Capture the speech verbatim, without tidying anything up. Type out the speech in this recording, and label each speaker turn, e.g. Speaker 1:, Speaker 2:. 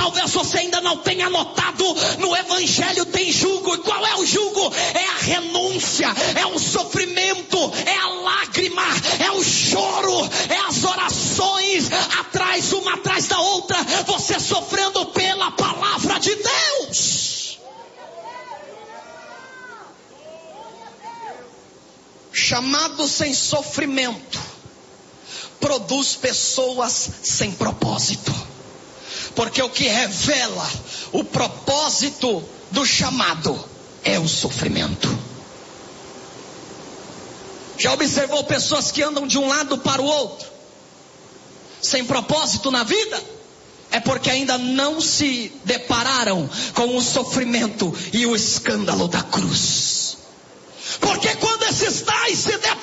Speaker 1: talvez você ainda não tenha notado, no Evangelho tem jugo. E qual é o jugo? É a renúncia, é o sofrimento, é a lágrima, é o choro, é as orações, atrás, uma atrás da outra, você sofrendo pela palavra de Deus. Chamado sem sofrimento produz pessoas sem propósito, porque o que revela o propósito do chamado é o sofrimento. Já observou pessoas que andam de um lado para o outro, sem propósito na vida? É porque ainda não se depararam com o sofrimento e o escândalo da cruz. Porque quando esses tais se deparam